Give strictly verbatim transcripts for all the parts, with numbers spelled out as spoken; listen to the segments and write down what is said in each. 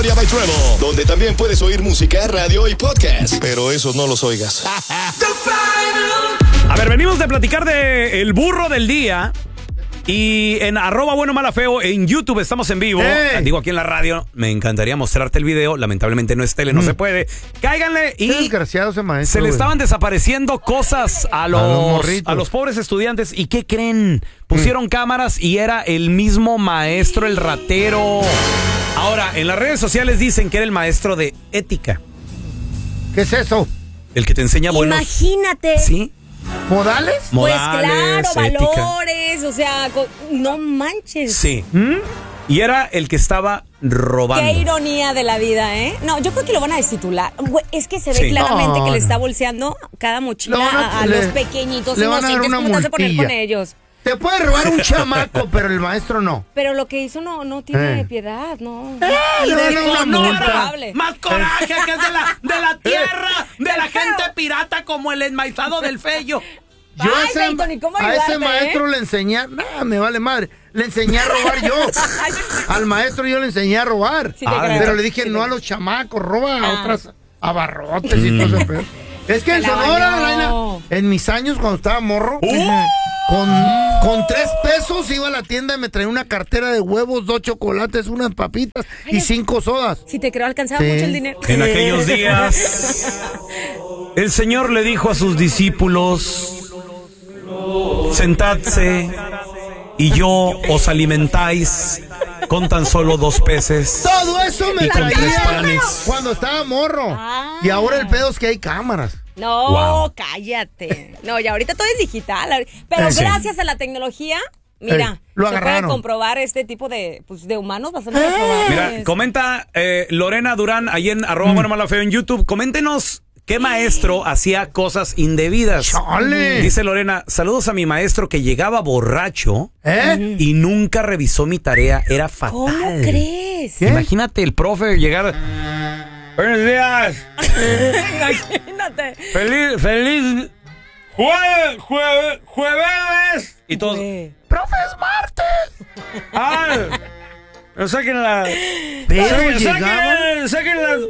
by Trevo, donde también puedes oír música, radio y podcast, pero esos no los oigas. A ver, venimos de platicar de el burro del día. Y en arroba bueno mala feo en YouTube estamos en vivo. Hey. Digo, aquí en la radio me encantaría mostrarte el video. Lamentablemente no es tele, no mm. se puede. Cáiganle. Y desgraciado ese maestro, se le güey. estaban desapareciendo cosas a los, a los, a los pobres estudiantes. ¿Y qué creen? Pusieron mm. cámaras y era el mismo maestro, el ratero. Ahora, en las redes sociales dicen que era el maestro de ética. ¿Qué es eso? El que te enseña buenos... Imagínate. ¿Sí? ¿Modales? Pues Modales, claro, ética. valores, o sea, no manches. Sí. ¿Mm? Y era el que estaba robando. Qué ironía de la vida, ¿eh? No, yo creo que lo van a destitular. Es que se ve Sí. claramente No, que le no. está bolseando cada mochila Le van a- a, a le- los pequeñitos le van a dar inocentes. una ¿Cómo te vas a poner multilla. con ellos? Te puede robar un chamaco, pero el maestro no. Pero lo que hizo no, no tiene Eh. piedad, ¿no? Eh, Y le van a de dar una no multa. probable. Más coraje que es de la, de la tierra, de la gente pirata como el enmaizado del feyo. Yo a Ay, ese, Dayton, ¿y cómo a ayudarte, ese maestro eh? le enseñé, nada, me vale madre, le enseñé a robar yo. Al maestro yo le enseñé a robar. Sí te Ah, creo. pero le dije Sí te no a creo. los chamacos, roba a Ah. otras abarrotes y todo ese pedo. Es que en Te la Sonora, bañó. Laina, en mis años cuando estaba morro, con, con tres pesos iba a la tienda y me traía una cartera de huevos, dos chocolates, unas papitas y cinco sodas. Si te creo, alcanzaba Sí. mucho el dinero. En aquellos días, el Señor le dijo a sus discípulos, sentadse y yo os alimentáis con tan solo dos peces. Todo eso me Y con tres traía panes. cuando estaba morro. Ah. Y ahora el pedo es que hay cámaras. No, Wow. cállate. No, y ahorita todo es digital. Pero Eh, sí. gracias a la tecnología, mira, Eh, lo se puede agarraron. comprobar este tipo de, pues, de humanos bastante Eh. reprobables. Mira, comenta eh, Lorena Durán ahí en arroba bueno mala feo en YouTube. Coméntenos qué maestro hacía cosas indebidas. ¡Chale! Dice Lorena, saludos a mi maestro que llegaba borracho ¿Eh? y nunca revisó mi tarea. Era fatal. ¿Cómo crees? ¿Qué? Imagínate el profe llegar. Buenos días. Imagínate. Feliz, feliz. Jueves, jueves, jueves. Y todos. Güey. ¡Profe, es martes! ¡Ah! No saquen la. Pero saquen, llegaba. saquen, saquen las.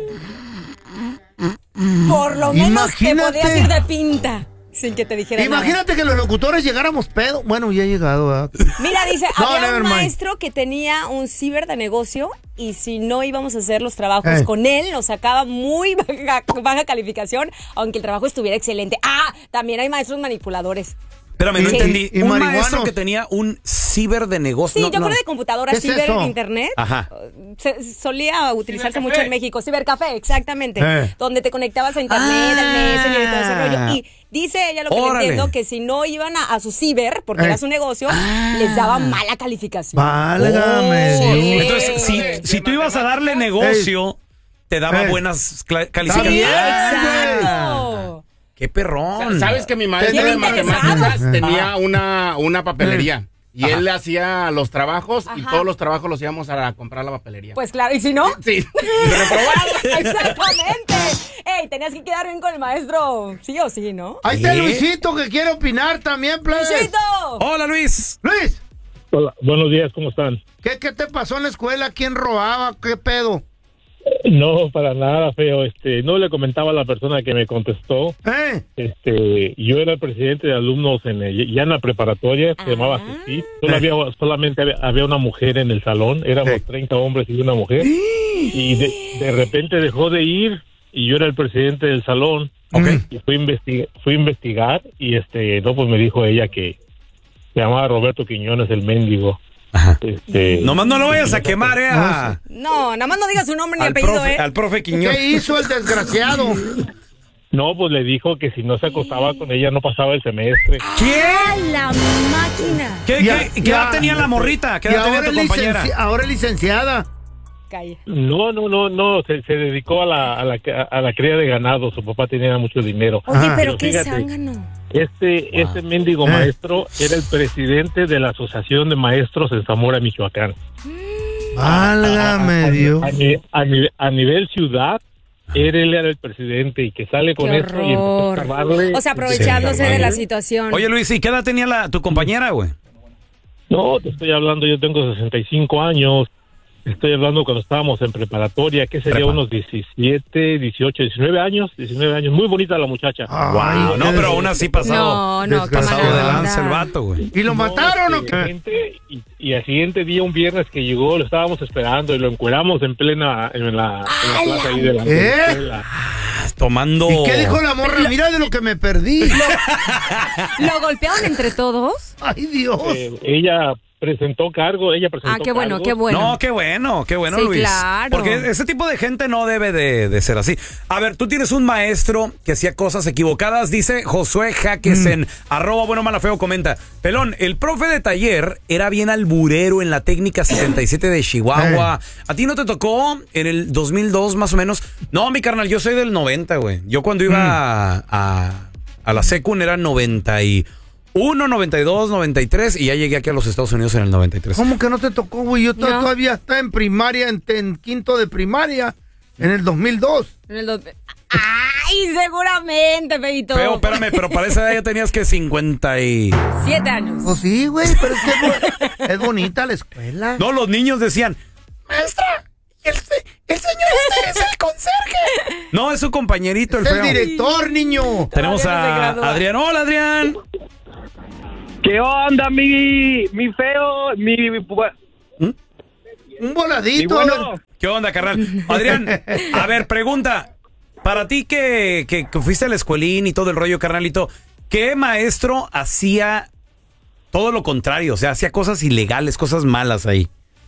Por lo menos te Imagínate. podías ir de pinta sin que te dijera nada. Imagínate que los locutores llegáramos pedo. Bueno, ya he llegado. ¿verdad? Mira, dice, No, había never un mind. maestro que tenía un ciber de negocio y si no íbamos a hacer los trabajos Eh. con él, nos sacaba muy baja, baja calificación, aunque el trabajo estuviera excelente. Ah, también hay maestros manipuladores. Espérame, no Sí. entendí. Y un marihuanos. maestro que tenía un ciber de negocio. Sí, No, yo no. creo de computadora, ¿Qué es ciber eso? de internet. Ajá. Se, solía utilizarse mucho en México. Cibercafé, exactamente. Eh. Donde te conectabas a internet, Ah. al Messenger y todo ese rollo. Y dice ella lo que le Órale. entiendo, que si no iban a, a su ciber, porque Eh. era su negocio, les daba mala calificación. Válgame Oh, Dios. sí. Entonces, si, si tú ibas a darle negocio, te daba Ey. buenas cla- Está calificaciones. bien, Exacto. ¡Qué perrón! ¿Sabes que mi maestro Bien de matemáticas interesados. tenía una, una papelería? Y Ajá. él hacía los trabajos y Ajá. todos los trabajos los íbamos a comprar a la papelería. Pues claro, y si no, sí. exactamente. Ey, tenías que quedar bien con el maestro, sí o sí, ¿no? Ahí está ¿Eh? Luisito que quiere opinar también, plebes. ¡Luisito! Hola, Luis. Luis, Hola, buenos días, ¿cómo están? ¿qué, ¿qué te pasó en la escuela? ¿Quién robaba? ¿Qué pedo? No, para nada, feo. Este, no le comentaba a la persona que me contestó. ¿Eh? Este, yo era el presidente de alumnos en el- ya en la preparatoria, se Ah. llamaba así. Solo había, solamente había, había una mujer en el salón, éramos Sí. treinta hombres y una mujer. Y de, de repente dejó de ir y yo era el presidente del salón. Ok. Y fui a investigar, fui a investigar y este, no, pues me dijo ella que se llamaba Roberto Quiñones, el mendigo. Ajá. Este, Nomás no lo vayas a quemar, eh. a- No, nada más no digas su nombre ni al, apellido, profe, ¿eh? al profe Quiñones. ¿Qué hizo el desgraciado? No, pues le dijo que si no se acostaba con ella no pasaba el semestre. ¡Ah, la máquina! ¿Qué, Ya- qué- qué edad ya- tenía la morrita? ¿Qué Y edad tenía ahora tu es compañera? licenci- ahora es licenciada. Calla. No, no, no, no, se, se dedicó a la, a, la, a la cría de ganado, su papá tenía mucho dinero. Oye, Ajá. pero Pero qué fíjate. zángano. Este, este mendigo Eh. maestro era el presidente de la Asociación de Maestros en Zamora, Michoacán. Válgame Dios. A, ni- a ni- a nivel ciudad, él, él era el presidente y que sale con Qué esto y empezó a horror. escarbarle. O sea, aprovechándose Sí. de la situación. Oye, Luis, ¿y qué edad tenía la, tu compañera, güey? No, te estoy hablando, yo tengo sesenta y cinco años. Estoy hablando cuando estábamos en preparatoria, que sería Prepa. unos diecisiete, dieciocho, diecinueve años, diecinueve años, muy bonita la muchacha. Ay, Wow, no, pero aún así pasado, No, no, qué pasado mala de onda. lanza el vato, güey. ¿Y lo mataron o y, qué? gente- y, y al siguiente día, un viernes que llegó, lo estábamos esperando y lo encueramos en plena, en la, en la plaza ahí de la, de la ¿Eh? escuela. Tomando... ¿Y qué dijo la morra? Mira de lo que me perdí. ¿Lo golpearon entre todos? Ay, Dios. Eh, ella presentó cargo, ella presentó Ah, qué bueno, cargos. qué bueno. No, qué bueno, qué bueno, Sí, Luis. claro. Porque ese tipo de gente no debe de, de ser así. A ver, tú tienes un maestro que hacía cosas equivocadas, dice Josué Jaques en arroba bueno mala feo, comenta. Pelón, el profe de taller era bien alburero en la técnica setenta y siete de Chihuahua. ¿A ti no te tocó en el dos mil dos más o menos? No, mi carnal, yo soy del noventa, güey. Yo cuando iba a, a, a la secun era noventa y uno, noventa y dos, noventa y tres y ya llegué aquí a los Estados Unidos en el noventa y tres. ¿Cómo que no te tocó, güey? Yo to- No. todavía estaba en primaria, en, en quinto de primaria, en el dos mil dos. En el dos- Ay, seguramente, Feito. Feo, espérame, pero para esa edad ya tenías que cincuenta y... Siete años. Pues sí, güey, pero es que es, bo- es bonita la escuela. No, los niños decían, maestra, el, se- el señor este es el conserje. No, es su compañerito, el Es el feo. director, niño. Tenemos Todavía no se a gradúa. Adrián. Hola, Adrián. ¿Qué onda, mi, mi feo, mi... Un mi voladito. bueno? ¿Qué onda, carnal? Adrián, a ver, pregunta. Para ti que, que, que fuiste a la escuelín y todo el rollo, carnalito, ¿qué maestro hacía todo lo contrario? O sea, hacía cosas ilegales, cosas malas ahí.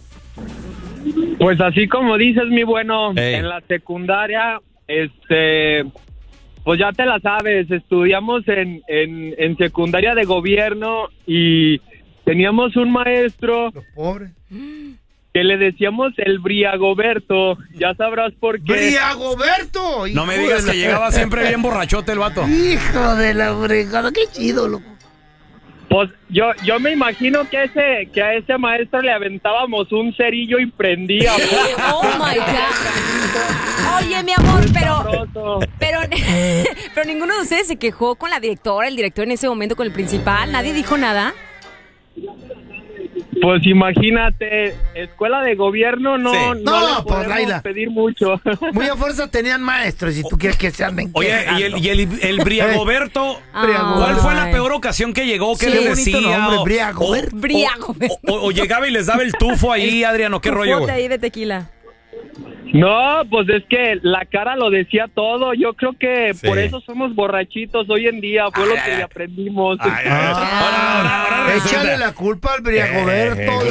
Pues así como dices, mi bueno, Ey. en la secundaria, este, pues ya te la sabes, estudiamos en, en, en secundaria de gobierno y teníamos un maestro Los pobres. que le decíamos el Briagoberto, ya sabrás por qué. ¡Briagoberto! No me Hijo digas de que la- llegaba siempre bien borrachote el vato. Hijo de la fregada, qué chido, loco. Pues yo, yo me imagino que ese, que a ese maestro le aventábamos un cerillo y prendía. Oh my God. Oye, mi amor, pero, Sabroso. pero, pero ninguno de ustedes se quejó con la directora, el director en ese momento, con el principal. Nadie dijo nada. Pues imagínate, escuela de gobierno no, Sí. no, No, le pues, podemos Laila. pedir mucho. Muy a fuerza tenían maestros y tú quieres que se anden Oye, quejando. y el, y el, el Briagoberto, Briagoberto. ¿cuál fue la Ay. peor ocasión que llegó? ¿Qué Sí. le Qué bonito decía? nombre, O- Briagoberto. o- Briagoberto. O, o- o llegaba y les daba el tufo ahí, Adriano, ¿qué rollo, Cupote güey? ahí de tequila. No, pues es que la cara lo decía todo. Yo creo que Sí. por eso somos borrachitos hoy en día. Fue lo Ay, que ay. aprendimos. Ay, ay, ay. Ahora, ahora, ahora resulta- Échale la culpa al Briagoberto Eh, de